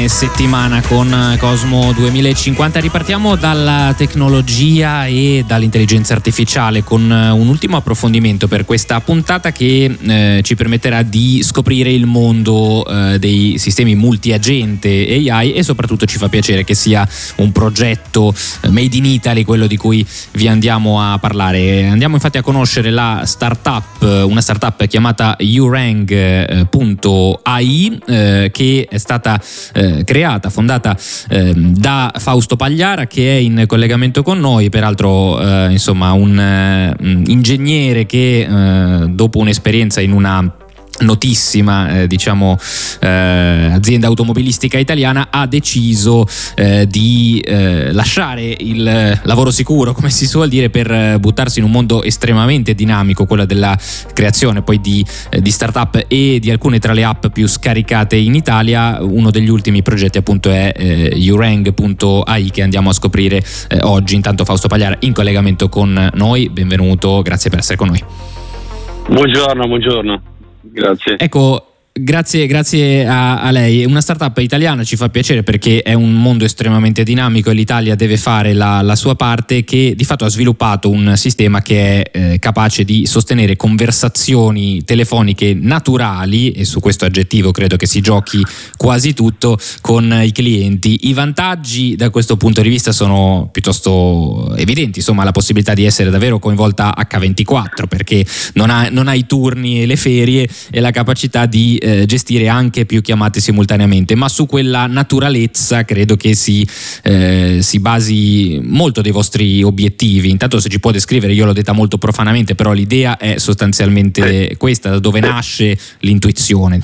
fine settimana con Cosmo 2050. Ripartiamo dalla tecnologia e dall'intelligenza artificiale con un ultimo approfondimento per questa puntata che ci permetterà di scoprire il mondo dei sistemi multiagente AI, e soprattutto ci fa piacere che sia un progetto made in Italy quello di cui vi andiamo a parlare. Andiamo infatti a conoscere la una startup chiamata urang.ai che è stata fondata da Fausto Pagliara, che è in collegamento con noi, peraltro un ingegnere che dopo un'esperienza in una notissima azienda automobilistica italiana ha deciso di lasciare il lavoro sicuro, come si suol dire, per buttarsi in un mondo estremamente dinamico, quello della creazione poi di startup e di alcune tra le app più scaricate in Italia. Uno degli ultimi progetti appunto è urang.ai, che andiamo a scoprire oggi. Intanto Fausto Pagliara in collegamento con noi, benvenuto, grazie per essere con noi. Buongiorno. Grazie. Ecco, grazie a lei. Una startup italiana, ci fa piacere perché è un mondo estremamente dinamico e l'Italia deve fare la sua parte, che di fatto ha sviluppato un sistema che è capace di sostenere conversazioni telefoniche naturali, e su questo aggettivo credo che si giochi quasi tutto, con i clienti. I vantaggi da questo punto di vista sono piuttosto evidenti, insomma la possibilità di essere davvero coinvolta H24 perché non ha i turni e le ferie, e la capacità di gestire anche più chiamate simultaneamente, ma su quella naturalezza credo che si basi molto dei vostri obiettivi. Intanto, se ci può descrivere, io l'ho detta molto profanamente, però l'idea è sostanzialmente questa, da dove nasce l'intuizione.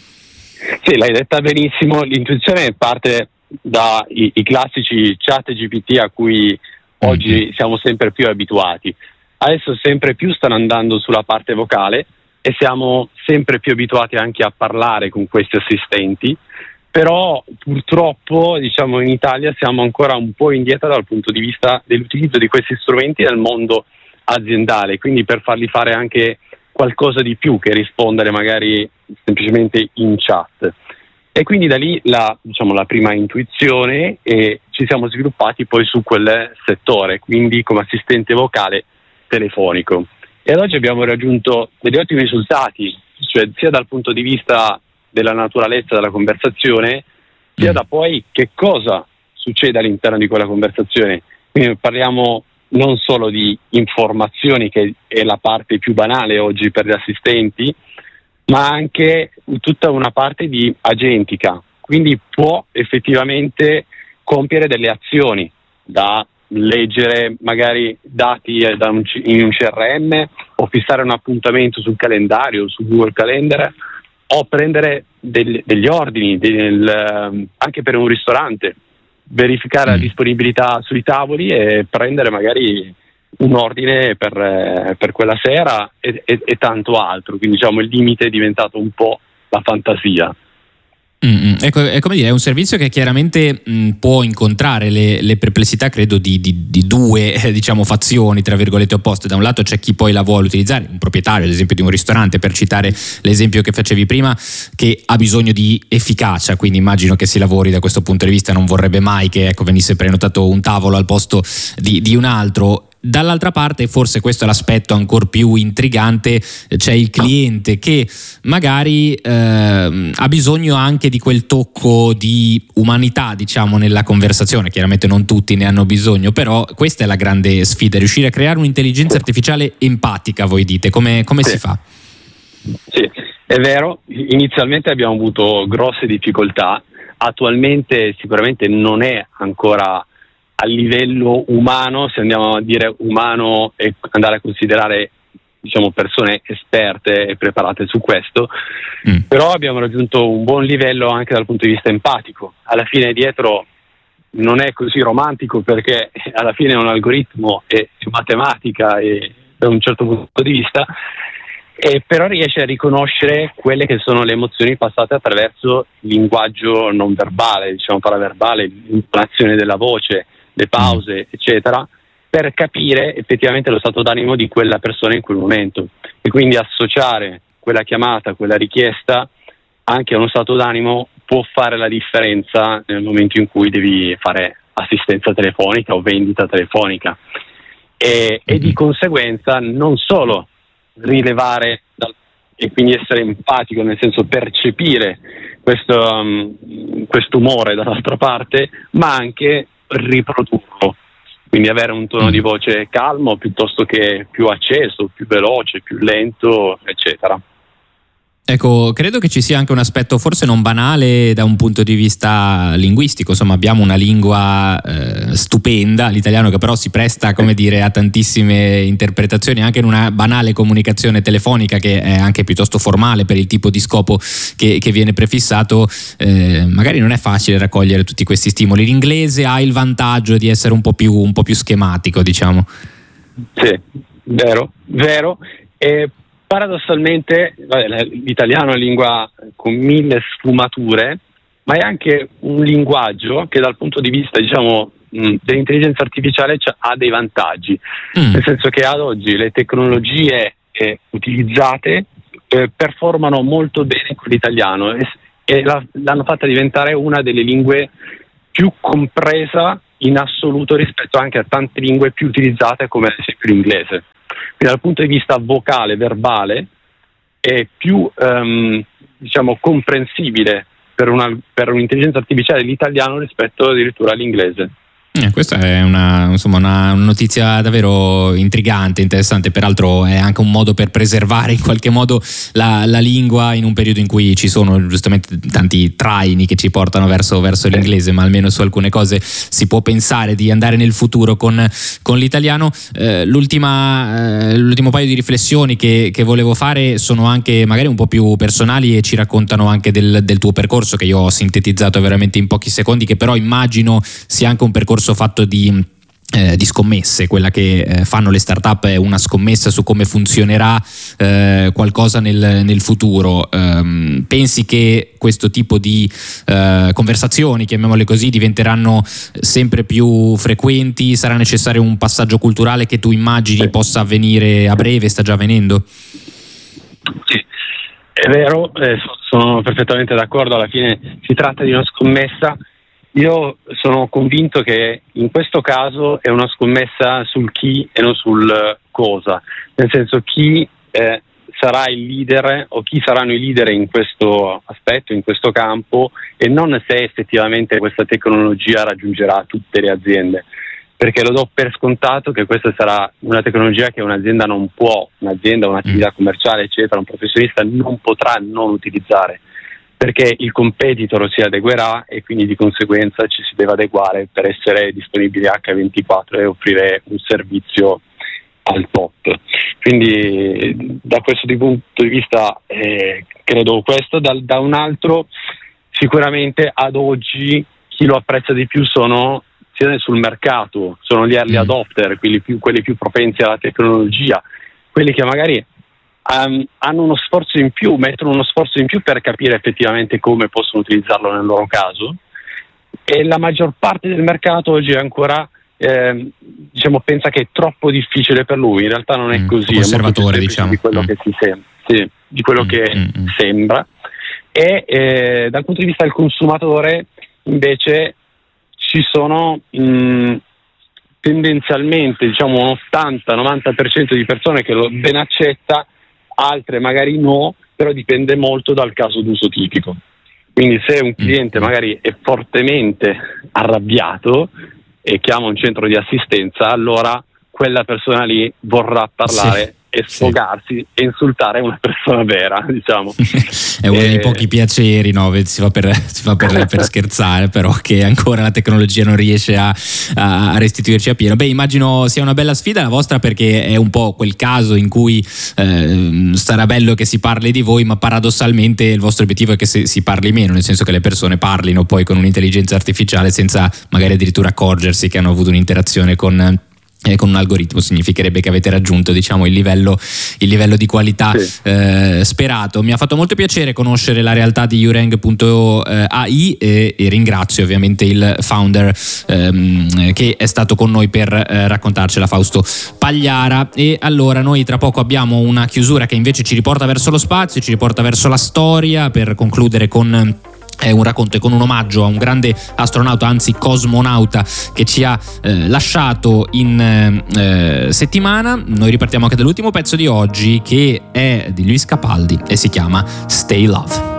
Sì, l'hai detta benissimo, l'intuizione parte dai classici chat GPT a cui oggi siamo sempre più abituati. Adesso sempre più stanno andando sulla parte vocale e siamo sempre più abituati anche a parlare con questi assistenti, però purtroppo in Italia siamo ancora un po' indietro dal punto di vista dell'utilizzo di questi strumenti nel mondo aziendale, quindi per farli fare anche qualcosa di più che rispondere magari semplicemente in chat. E quindi da lì la prima intuizione, e ci siamo sviluppati poi su quel settore, quindi come assistente vocale telefonico. E ad oggi abbiamo raggiunto degli ottimi risultati, cioè sia dal punto di vista della naturalezza della conversazione, sia da poi che cosa succede all'interno di quella conversazione. Quindi parliamo non solo di informazioni, che è la parte più banale oggi per gli assistenti, ma anche tutta una parte di agentica. Quindi può effettivamente compiere delle azioni, da leggere magari dati in un CRM, o fissare un appuntamento sul calendario, su Google Calendar, o prendere degli ordini anche per un ristorante, verificare la disponibilità sui tavoli e prendere magari un ordine per quella sera e tanto altro. Quindi il limite è diventato un po' la fantasia. Ecco, è come dire, è un servizio che chiaramente può incontrare le perplessità, credo, di due fazioni tra virgolette opposte. Da un lato c'è chi poi la vuole utilizzare, un proprietario ad esempio di un ristorante, per citare l'esempio che facevi prima, che ha bisogno di efficacia, quindi immagino che si lavori da questo punto di vista, non vorrebbe mai che venisse prenotato un tavolo al posto di un altro. Dall'altra parte, forse questo è l'aspetto ancora più intrigante, c'è il cliente che magari ha bisogno anche di quel tocco di umanità nella conversazione. Chiaramente non tutti ne hanno bisogno, però questa è la grande sfida, riuscire a creare un'intelligenza artificiale empatica. Voi dite, come si fa? Sì, è vero, inizialmente abbiamo avuto grosse difficoltà, attualmente sicuramente non è ancora a livello umano, se andiamo a dire umano e andare a considerare persone esperte e preparate su questo, però abbiamo raggiunto un buon livello anche dal punto di vista empatico. Alla fine dietro non è così romantico, perché alla fine è un algoritmo, è matematica e da un certo punto di vista, e però riesce a riconoscere quelle che sono le emozioni passate attraverso il linguaggio non verbale, paraverbale, l'intonazione della voce, le pause, eccetera, per capire effettivamente lo stato d'animo di quella persona in quel momento, e quindi associare quella chiamata, quella richiesta anche a uno stato d'animo può fare la differenza nel momento in cui devi fare assistenza telefonica o vendita telefonica, e di conseguenza non solo rilevare e quindi essere empatico, nel senso percepire questo umore dall'altra parte, ma anche riprodurlo, quindi avere un tono di voce calmo piuttosto che più acceso, più veloce, più lento, eccetera. Ecco, credo che ci sia anche un aspetto forse non banale da un punto di vista linguistico. Insomma, abbiamo una lingua stupenda, l'italiano, che però si presta, come dire, a tantissime interpretazioni, anche in una banale comunicazione telefonica che è anche piuttosto formale per il tipo di scopo che viene prefissato. Magari non è facile raccogliere tutti questi stimoli. L'inglese ha il vantaggio di essere un po' più schematico, diciamo. Sì, vero. E paradossalmente l'italiano è una lingua con 1000 sfumature, ma è anche un linguaggio che dal punto di vista, diciamo, dell'intelligenza artificiale ha dei vantaggi, nel senso che ad oggi le tecnologie utilizzate performano molto bene con l'italiano e l'hanno fatta diventare una delle lingue più compresa in assoluto rispetto anche a tante lingue più utilizzate come ad esempio l'inglese. Quindi dal punto di vista vocale, verbale, è più diciamo comprensibile per un'intelligenza artificiale l'italiano rispetto addirittura all'inglese. Questa è una notizia davvero intrigante, interessante. Peraltro è anche un modo per preservare in qualche modo la lingua in un periodo in cui ci sono giustamente tanti traini che ci portano verso l'inglese, ma almeno su alcune cose si può pensare di andare nel futuro con l'italiano. L'ultimo paio di riflessioni che volevo fare sono anche magari un po' più personali e ci raccontano anche del tuo percorso, che io ho sintetizzato veramente in pochi secondi, che però immagino sia anche un percorso fatto di scommesse. Quella che fanno le startup è una scommessa su come funzionerà qualcosa nel futuro. Pensi che questo tipo di conversazioni, chiamiamole così, diventeranno sempre più frequenti? Sarà necessario un passaggio culturale che tu immagini possa avvenire a breve? Sta già avvenendo? Sì, è vero, sono perfettamente d'accordo. Alla fine si tratta di una scommessa. Io sono convinto che in questo caso è una scommessa sul chi e non sul cosa, nel senso chi sarà il leader o chi saranno i leader in questo aspetto, in questo campo, e non se effettivamente questa tecnologia raggiungerà tutte le aziende, perché lo do per scontato che questa sarà una tecnologia che un'azienda non può, un'attività commerciale eccetera, un professionista non potrà non utilizzare, perché il competitor si adeguerà e quindi di conseguenza ci si deve adeguare per essere disponibili H24 e offrire un servizio al top. Quindi da questo punto di vista credo questo. Da un altro, sicuramente ad oggi chi lo apprezza di più sono sia sul mercato, sono gli early adopter, quelli più propensi alla tecnologia, quelli che magari hanno uno sforzo in più, mettono uno sforzo in più per capire effettivamente come possono utilizzarlo nel loro caso, e la maggior parte del mercato oggi è ancora pensa che è troppo difficile per lui. In realtà non è così, conservatore, è molto più semplice di quello che di quello che sembra. E dal punto di vista del consumatore invece ci sono tendenzialmente un 80-90% di persone che lo ben accetta, altre magari no, però dipende molto dal caso d'uso tipico. Quindi se un cliente magari è fortemente arrabbiato e chiama un centro di assistenza, allora quella persona lì vorrà parlare e sfogarsi e insultare una persona vera, diciamo. È uno dei pochi piaceri, no? Si fa per scherzare, però che ancora la tecnologia non riesce a restituirci a pieno. Immagino sia una bella sfida la vostra, perché è un po' quel caso in cui sarà bello che si parli di voi, ma paradossalmente il vostro obiettivo è che si parli meno, nel senso che le persone parlino poi con un'intelligenza artificiale senza magari addirittura accorgersi che hanno avuto un'interazione con un algoritmo. Significherebbe che avete raggiunto il livello di qualità sperato. Mi ha fatto molto piacere conoscere la realtà di Ureng.ai e ringrazio ovviamente il founder che è stato con noi per raccontarcela, Fausto Pagliara. E allora noi tra poco abbiamo una chiusura che invece ci riporta verso lo spazio, ci riporta verso la storia, per concludere con È un racconto con un omaggio a un grande astronauta, anzi cosmonauta, che ci ha lasciato in settimana. Noi ripartiamo anche dall'ultimo pezzo di oggi, che è di Luis Capaldi e si chiama Stay Love.